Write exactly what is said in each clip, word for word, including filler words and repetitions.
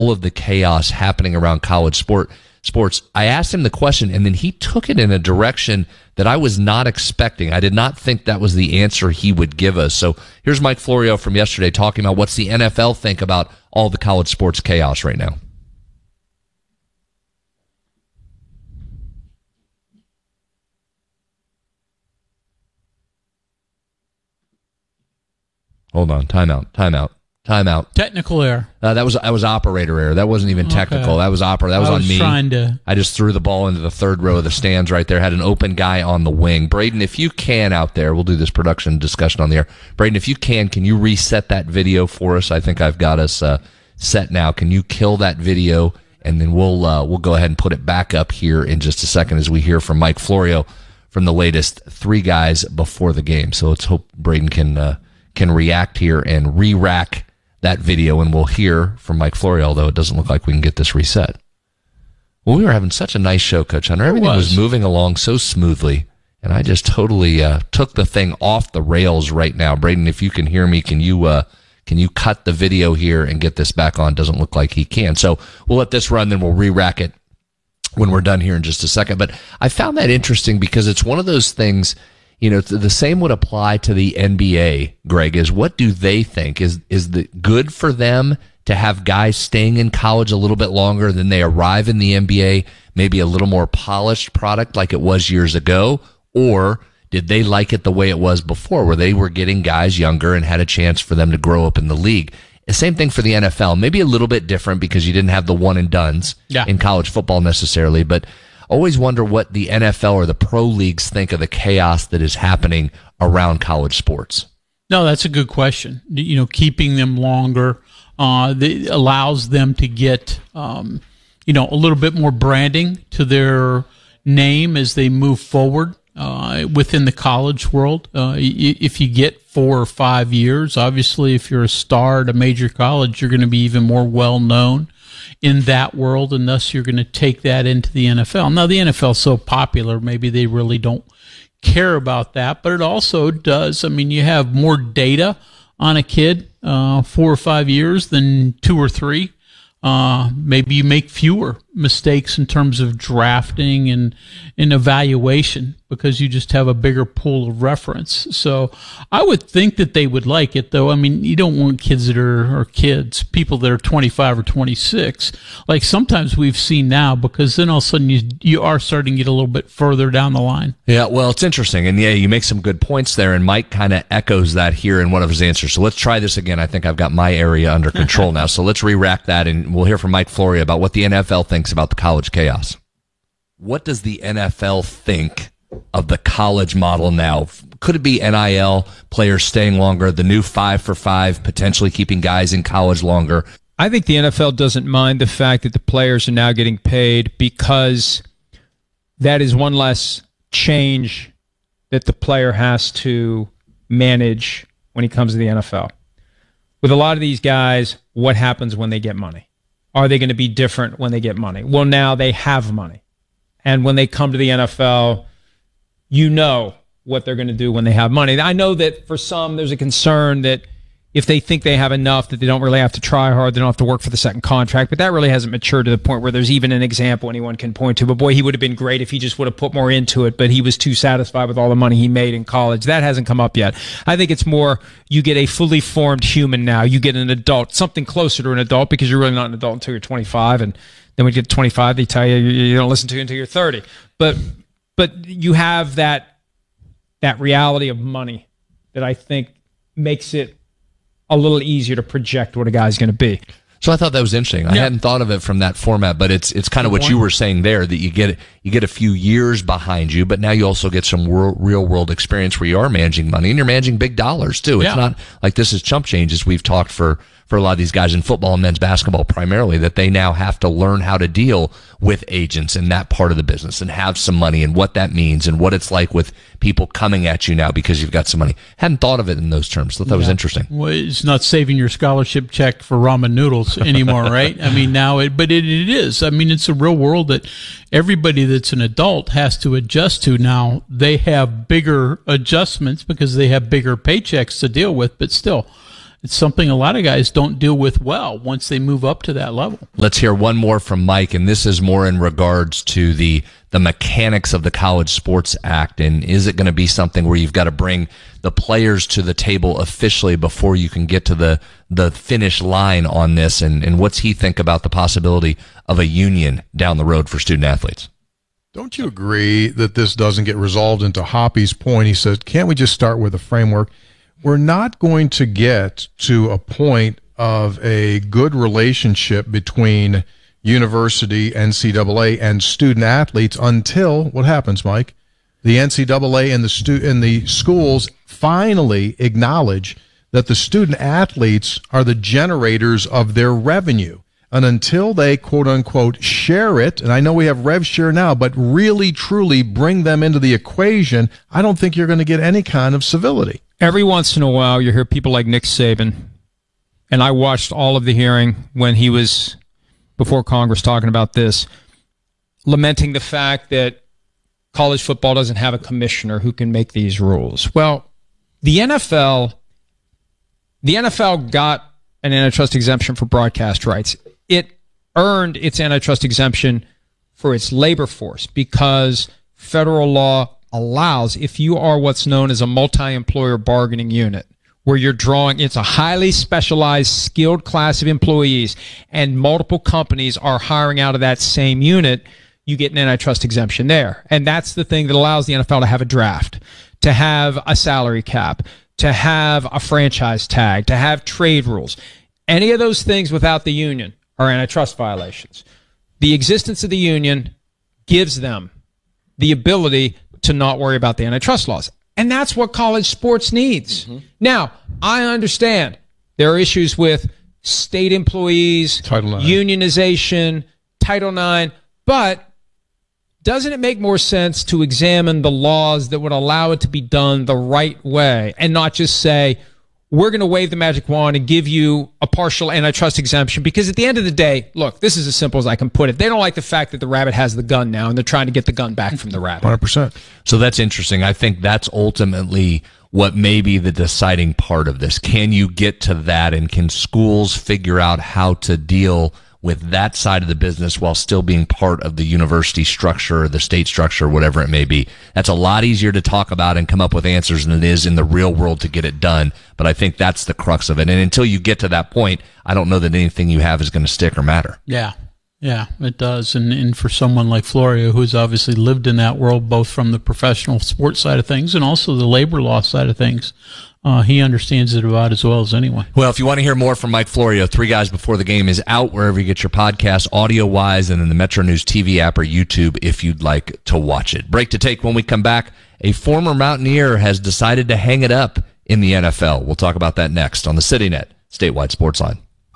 all of the chaos happening around college sport sports. I asked him the question, and then he took it in a direction that I was not expecting. I did not think that was the answer he would give us. So here's Mike Florio from yesterday talking about what's the N F L think about all the college sports chaos right now. Hold on, timeout, timeout. Timeout. Technical error. Uh, that was that was operator error. That wasn't even technical. Okay. That was opera. That was, I was on me. Trying to... I just threw the ball into the third row of the stands right there. Had an open guy on the wing. Braden, if you can out there, we'll do this production discussion on the air. Braden, if you can, can you reset that video for us? I think I've got us uh, set now. Can you kill that video, and then we'll uh, we'll go ahead and put it back up here in just a second as we hear from Mike Florio from the latest three guys before the game. So let's hope Braden can uh, can react here and re-rack that video, and we'll hear from Mike Florio, although it doesn't look like we can get this reset. Well, we were having such a nice show, Coach Hunter. Everything was. was moving along so smoothly, and I just totally uh, took the thing off the rails right now. Braden, if you can hear me, can you uh, can you cut the video here and get this back on? Doesn't look like he can. So we'll let this run, then we'll re-rack it when we're done here in just a second. But I found that interesting because it's one of those things. You know, the same would apply to the N B A, Greg, is what do they think? Is is it good for them to have guys staying in college a little bit longer than they arrive in the N B A, maybe a little more polished product like it was years ago? Or did they like it the way it was before, where they were getting guys younger and had a chance for them to grow up in the league? The same thing for the N F L, maybe a little bit different because you didn't have the one and dones yeah. in college football necessarily, but always wonder what the N F L or the pro leagues think of the chaos that is happening around college sports. No, that's a good question. You know, keeping them longer uh, that allows them to get, um, you know, a little bit more branding to their name as they move forward uh, within the college world. Uh, if you get four or five years, obviously, if you're a star at a major college, you're going to be even more well known in that world, and thus you're going to take that into the N F L. Now, the N F L is so popular, maybe they really don't care about that, but it also does. I mean, you have more data on a kid, uh, four or five years than two or three. Uh, maybe you make fewer mistakes in terms of drafting and, and evaluation because you just have a bigger pool of reference. So I would think that they would like it, though. I mean, you don't want kids that are, or kids, people that are twenty-five or twenty-six. Like sometimes we've seen now, because then all of a sudden you, you are starting to get a little bit further down the line. Yeah, well, it's interesting. And yeah, you make some good points there, and Mike kind of echoes that here in one of his answers. So let's try this again. I think I've got my area under control now. So let's re-rack that, and we'll hear from Mike Florio about what the N F L thinks about the college chaos. What does the N F L think of the college model now? Could it be N I L, players staying longer, the new five for five, potentially keeping guys in college longer? I think the N F L doesn't mind the fact that the players are now getting paid because that is one less change that the player has to manage when he comes to the N F L. With a lot of these guys, what happens when they get money? Are they going to be different when they get money? Well, now they have money. And when they come to the N F L, you know what they're going to do when they have money. I know that for some, there's a concern that if they think they have enough, that they don't really have to try hard, they don't have to work for the second contract. But that really hasn't matured to the point where there's even an example anyone can point to. But boy, he would have been great if he just would have put more into it, but he was too satisfied with all the money he made in college. That hasn't come up yet. I think it's more you get a fully formed human now. You get an adult, something closer to an adult, because you're really not an adult until you're twenty-five. And then when you get to twenty-five, they tell you you don't listen to you until you're thirty. But but you have that that reality of money that I think makes it a little easier to project what a guy's going to be. So I thought that was interesting. I yeah. hadn't thought of it from that format, but it's it's kind of what you were saying there, that you get you get a few years behind you, but now you also get some real, real world experience where you are managing money and you're managing big dollars too. It's yeah. not like this is chump change, as we've talked for for a lot of these guys in football and men's basketball primarily, that they now have to learn how to deal with agents in that part of the business and have some money and what that means and what it's like with people coming at you now because you've got some money. Hadn't thought of it in those terms. Thought that yeah. was interesting. Well, it's not saving your scholarship check for ramen noodles anymore, right? I mean, now it, but it, it is. I mean, it's a real world that everybody that's an adult has to adjust to now. They have bigger adjustments because they have bigger paychecks to deal with, but still, it's something a lot of guys don't deal with well once they move up to that level. Let's hear one more from Mike, and this is more in regards to the the mechanics of the College Sports Act, and is it going to be something where you've got to bring the players to the table officially before you can get to the the finish line on this, and, and what's he think about the possibility of a union down the road for student athletes? Don't you agree that this doesn't get resolved? Into Hoppy's point, he says, can't we just start with a framework? We're not going to get to a point of a good relationship between university, N C double A, and student athletes until what happens, Mike? The N C double A and the stu- and the schools finally acknowledge that the student athletes are the generators of their revenue. And until they, quote unquote, share it, and I know we have rev share now, but really, truly bring them into the equation, I don't think you're going to get any kind of civility. Every once in a while, you hear people like Nick Saban, and I watched all of the hearing when he was before Congress talking about this, lamenting the fact that college football doesn't have a commissioner who can make these rules. Well, the N F L, the N F L got an antitrust exemption for broadcast rights. It earned its antitrust exemption for its labor force because federal law allows, if you are what's known as a multi-employer bargaining unit, where you're drawing, it's a highly specialized, skilled class of employees, and multiple companies are hiring out of that same unit, you get an antitrust exemption there. And that's the thing that allows the N F L to have a draft, to have a salary cap, to have a franchise tag, to have trade rules. Any of those things without the union are antitrust violations. The existence of the union gives them the ability to not worry about the antitrust laws. And that's what college sports needs. Mm-hmm. Now, I understand there are issues with state employees, Title nine. Unionization, Title nine, but doesn't it make more sense to examine the laws that would allow it to be done the right way and not just say, we're going to wave the magic wand and give you a partial antitrust exemption? Because at the end of the day, look, this is as simple as I can put it. They don't like the fact that the rabbit has the gun now, and they're trying to get the gun back from the rabbit. one hundred percent. So that's interesting. I think that's ultimately what may be the deciding part of this. Can you get to that, and can schools figure out how to deal with that side of the business while still being part of the university structure or the state structure, whatever it may be? That's a lot easier to talk about and come up with answers than it is in the real world to get it done. But I think that's the crux of it. And until you get to that point, I don't know that anything you have is going to stick or matter. Yeah. Yeah, it does. And and for someone like Florio, who's obviously lived in that world, both from the professional sports side of things and also the labor law side of things, uh, he understands it about as well as anyone. Well, if you want to hear more from Mike Florio, Three Guys Before the Game is out wherever you get your podcasts, audio-wise, and in the Metro News T V app or YouTube if you'd like to watch it. Break to take. When we come back, a former Mountaineer has decided to hang it up in the N F L. We'll talk about that next on the CityNet Statewide Sports Line.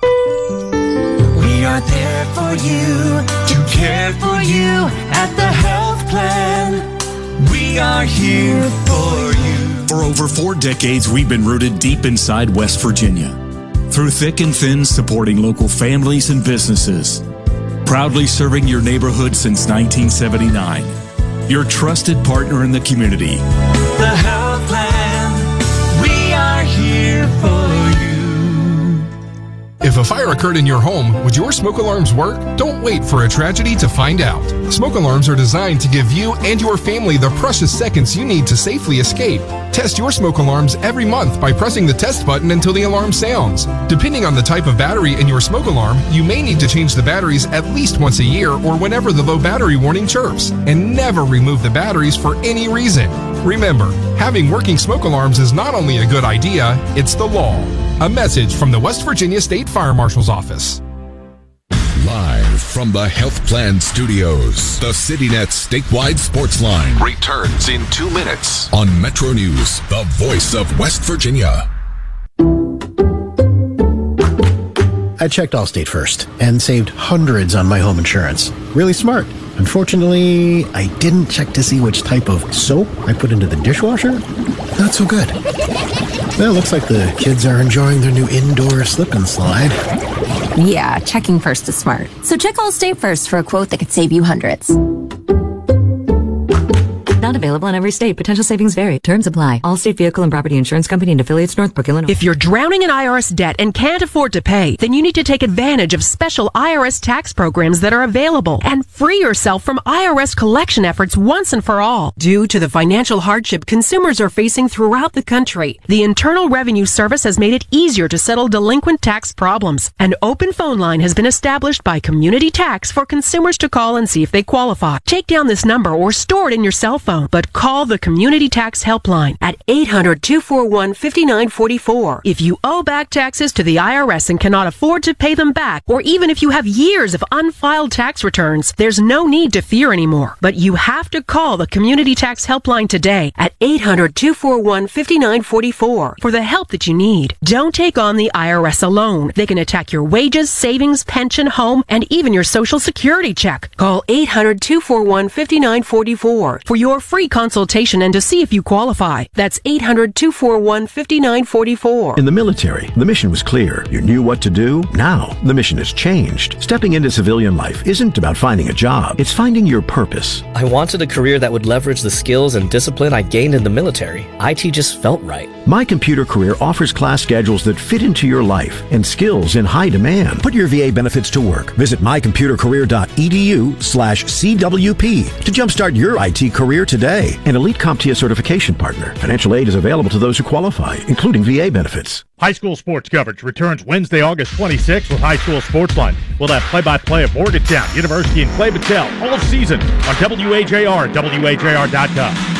We are there for you, to care for you at the health plan. We are here for you. For over four decades, we've been rooted deep inside West Virginia. Through thick and thin, supporting local families and businesses. Proudly serving your neighborhood since nineteen seventy-nine. Your trusted partner in the community. The health plan. We are here for you. If a fire occurred in your home, would your smoke alarms work? Don't wait for a tragedy to find out. Smoke alarms are designed to give you and your family the precious seconds you need to safely escape. Test your smoke alarms every month by pressing the test button until the alarm sounds. Depending on the type of battery in your smoke alarm, you may need to change the batteries at least once a year or whenever the low battery warning chirps. And never remove the batteries for any reason. Remember, having working smoke alarms is not only a good idea, it's the law. A message from the West Virginia State Fire Marshal's Office. Live from the Health Plan Studios, the CityNet Statewide Sports Line returns in two minutes on Metro News, the voice of West Virginia. I checked Allstate first and saved hundreds on my home insurance. Really smart. Unfortunately, I didn't check to see which type of soap I put into the dishwasher. Not so good. Well, looks like the kids are enjoying their new indoor slip and slide. Yeah, checking first is smart. So check Allstate first for a quote that could save you hundreds. Not available in every state. Potential savings vary. Terms apply. Allstate Vehicle and Property Insurance Company and affiliates, Northbrook, Illinois. If you're drowning in I R S debt and can't afford to pay, then you need to take advantage of special I R S tax programs that are available and free yourself from I R S collection efforts once and for all. Due to the financial hardship consumers are facing throughout the country, the Internal Revenue Service has made it easier to settle delinquent tax problems. An open phone line has been established by Community Tax for consumers to call and see if they qualify. Take down this number or store it in your cell phone, but call the Community Tax Helpline at eight hundred, two four one, five nine four four. If you owe back taxes to the I R S and cannot afford to pay them back, or even if you have years of unfiled tax returns, there's no need to fear anymore. But you have to call the Community Tax Helpline today at eight hundred, two four one, five nine four four for the help that you need. Don't take on the I R S alone. They can attack your wages, savings, pension, home, and even your Social Security check. Call eight hundred, two four one, five nine four four for your free consultation and to see if you qualify. That's eight hundred, two four one, five nine four four. In the military, the mission was clear. You knew what to do. Now, the mission has changed. Stepping into civilian life isn't about finding a job. It's finding your purpose. I wanted a career that would leverage the skills and discipline I gained in the military. I T just felt right. My Computer Career offers class schedules that fit into your life and skills in high demand. Put your V A benefits to work. Visit my computer career dot e d u slash C W P to jumpstart your I T career today. An Elite CompTIA certification partner. Financial aid is available to those who qualify, including V A benefits. High school sports coverage returns Wednesday, August twenty-sixth with High School Sportsline. We'll have play-by-play of Morgantown, University, and Clay Battelle all season on W H A R and W H A R dot com.